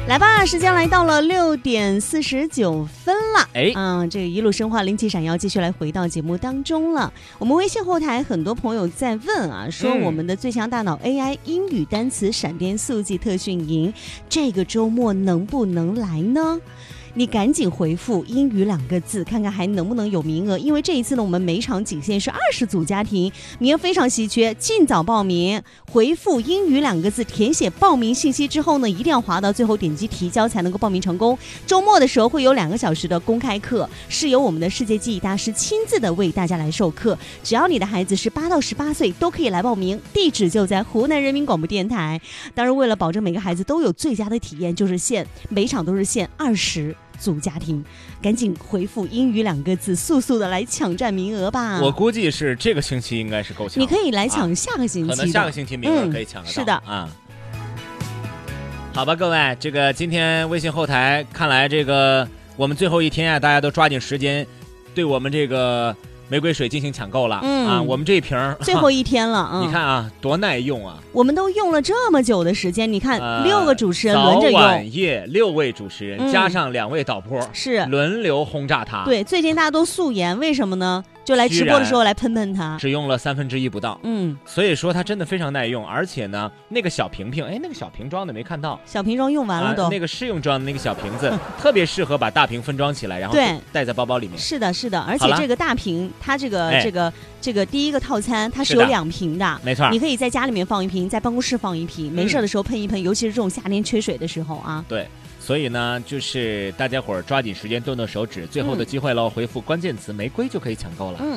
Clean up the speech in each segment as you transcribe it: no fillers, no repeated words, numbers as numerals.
来吧，时间来到了6:49了。这个一路生化灵气闪耀，继续来回到节目当中了。我们微信后台很多朋友在问啊，说我们的最强大脑 AI 英语单词闪电速记特训营，这个周末能不能来呢？你赶紧回复英语2个字，看看还能不能有名额。因为这一次呢，我们每场仅限是20组家庭，名额非常稀缺，尽早报名。回复英语2个字，填写报名信息之后呢，一定要滑到最后点击提交才能够报名成功。周末的时候会有2个小时的公开课，是由我们的世界记忆大师亲自的为大家来授课。只要你的孩子是8到18岁，都可以来报名。地址就在湖南人民广播电台。当然，为了保证每个孩子都有最佳的体验，就是每场都是限20组家庭，赶紧回复英语2个字，速速的来抢占名额吧。 我估计是这个星期应该是够抢， 你可以来抢下个星期的， 可能下个星期名额可以抢得到。 是的啊。好吧，各位，这个今天微信后台看来这个我们最后一天啊，大家都抓紧时间，对我们这个玫瑰水进行抢购了。我们这一瓶最后一天了。 你看啊，多耐用啊！ 我们都用了这么久的时间，你看6个主持人轮着用， 早晚夜6位主持人，加上2位导播， 是轮流轰炸它。 对，最近大家都素颜，为什么呢？就来直播的时候来喷它， 只用了1/3不到。所以说它真的非常耐用，而且呢，那个小瓶瓶，那个小瓶装的没看到， 小瓶装用完了都。 那个试用装的那个小瓶子，特别适合把大瓶分装起来，然后带在包包里面。 是的，是的，而且这个大瓶，它这个第一个套餐它是有2瓶的， 没错， 你可以在家里面放1瓶，在办公室放1瓶，没事的时候喷一喷，尤其是这种夏天缺水的时候啊。 对。所以呢，就是大家伙儿抓紧时间动动手指，最后的机会喽，回复关键词玫瑰就可以抢购了。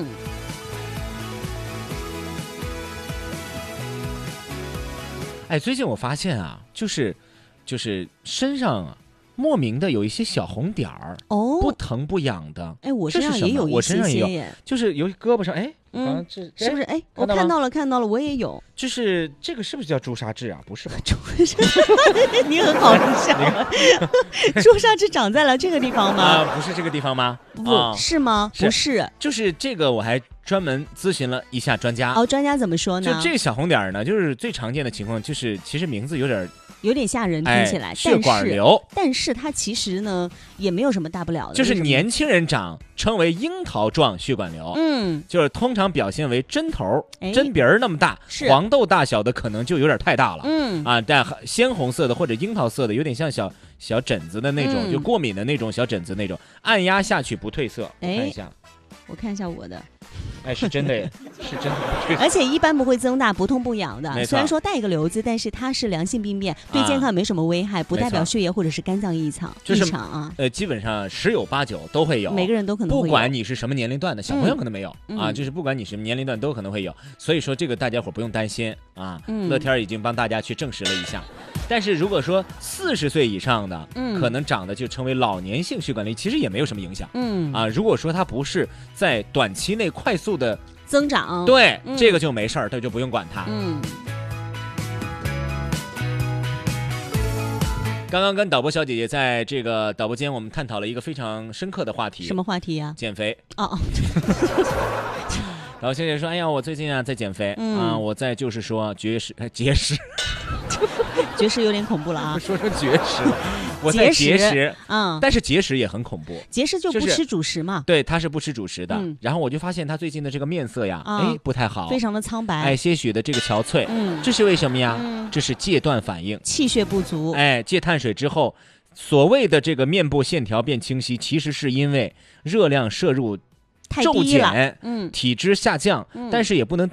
最近我发现啊，就是身上啊莫名的有一些小红点儿，不疼不痒的。 我身上也有一些， 我身上也有，就是有胳膊上， 是不是？我看到了，我也有。 就是这个是不是叫朱砂痣啊？不是吧？ 你很好笑。朱砂痣长在了这个地方吗？ 不是这个地方吗？ 不是吗？不是， 就是这个我还专门咨询了一下专家。 专家怎么说呢？ 就这个小红点呢，就是最常见的情况，就是其实名字有点吓人，听起来血管瘤， 但是它其实呢也没有什么大不了的， 就是年轻人长称为樱桃状血管瘤，就是通常表现为针头、针鼻儿那么大，黄豆大小的可能就有点太大了，但鲜红色的或者樱桃色的，有点像小疹子的那种，就过敏的那种小疹子那种，按压下去不褪色。 我看一下我的。 是真的耶，是真的， 而且一般不会增大，不痛不痒的。虽然说带一个瘤子，但是它是良性病变，对健康没什么危害，不代表血液或者是肝脏异常啊。 基本上10有89都会有， 每个人都可能会有， 不管你是什么年龄段的，小朋友可能没有啊，就是不管你什么年龄段都可能会有。所以说这个大家伙不用担心啊。乐天已经帮大家去证实了一下。但是如果说40岁以上的，可能长的就称为老年性血管瘤，其实也没有什么影响。如果说它不是在短期内快速的增长， 对，这个就没事儿，这就不用管它。刚刚跟导播小姐姐在这个导播间，我们探讨了一个非常深刻的话题。 什么话题呀？ 减肥。导播小姐姐说：“哎呀，我最近啊在减肥我在就是说节食。” 绝食有点恐怖了啊！ 说绝食，我在节食，但是节食也很恐怖。 节食就不吃主食嘛？ 对，他是不吃主食的。然后我就发现他最近的这个面色呀，不太好， 非常的苍白， 些许的这个憔悴。这是为什么呀？这是戒断反应， 气血不足。 戒碳水之后，所谓的这个面部线条变清晰，其实是因为热量摄入骤减，体脂下降，但是也不能